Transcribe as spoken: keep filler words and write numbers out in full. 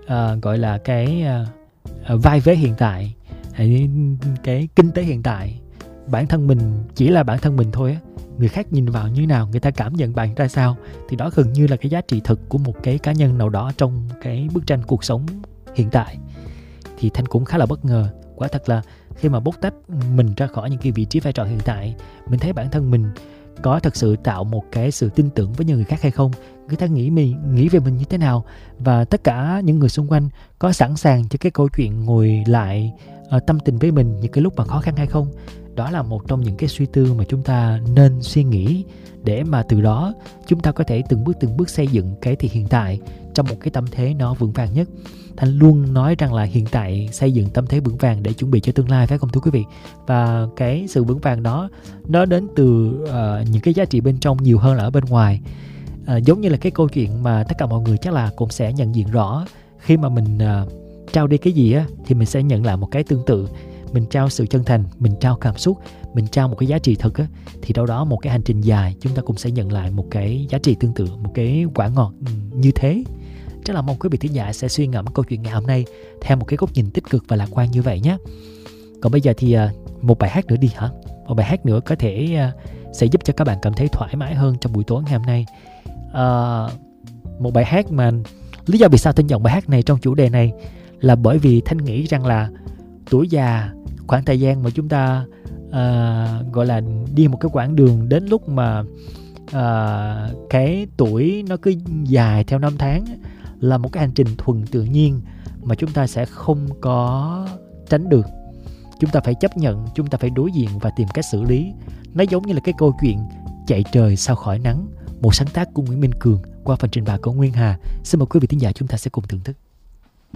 uh, gọi là cái uh, vai vế hiện tại, hay cái kinh tế hiện tại. Bản thân mình chỉ là bản thân mình thôi á, người khác nhìn vào như nào, người ta cảm nhận bạn ra sao, thì đó gần như là cái giá trị thực của một cái cá nhân nào đó trong cái bức tranh cuộc sống hiện tại. Thì Thanh cũng khá là bất ngờ. Quả thật là khi mà bóc tách mình ra khỏi những cái vị trí vai trò hiện tại, mình thấy bản thân mình có thật sự tạo một cái sự tin tưởng với những người khác hay không, người ta nghĩ mình nghĩ về mình như thế nào, và tất cả những người xung quanh có sẵn sàng cho cái câu chuyện ngồi lại uh, tâm tình với mình những cái lúc mà khó khăn hay không. Đó là một trong những cái suy tư mà chúng ta nên suy nghĩ, để mà từ đó chúng ta có thể từng bước từng bước xây dựng cái thì hiện tại trong một cái tâm thế nó vững vàng nhất. Thanh luôn nói rằng là hiện tại xây dựng tâm thế vững vàng để chuẩn bị cho tương lai, phải không thưa quý vị? Và cái sự vững vàng đó nó đến từ uh, những cái giá trị bên trong nhiều hơn là ở bên ngoài. Uh, giống như là cái câu chuyện mà tất cả mọi người chắc là cũng sẽ nhận diện rõ, khi mà mình uh, trao đi cái gì á thì mình sẽ nhận lại một cái tương tự. Mình trao sự chân thành, mình trao cảm xúc, mình trao một cái giá trị thực á, thì đâu đó một cái hành trình dài chúng ta cũng sẽ nhận lại một cái giá trị tương tự, một cái quả ngọt như thế. Rất là mong quý vị thính giả sẽ suy ngẫm câu chuyện ngày hôm nay theo một cái góc nhìn tích cực và lạc quan như vậy nhé. Còn bây giờ thì một bài hát nữa đi hả? Một bài hát nữa có thể sẽ giúp cho các bạn cảm thấy thoải mái hơn trong buổi tối ngày hôm nay. À, một bài hát mà lý do vì sao Thanh chọn bài hát này trong chủ đề này là bởi vì Thanh nghĩ rằng là tuổi già, khoảng thời gian mà chúng ta uh, gọi là đi một cái quãng đường đến lúc mà uh, cái tuổi nó cứ dài theo năm tháng, là một cái hành trình thuần tự nhiên mà chúng ta sẽ không có tránh được. Chúng ta phải chấp nhận, chúng ta phải đối diện và tìm cách xử lý. Nó giống như là cái câu chuyện Chạy trời sao khỏi nắng, một sáng tác của Nguyễn Minh Cường qua phần trình bày của Nguyên Hà. Xin mời quý vị thính giả chúng ta sẽ cùng thưởng thức.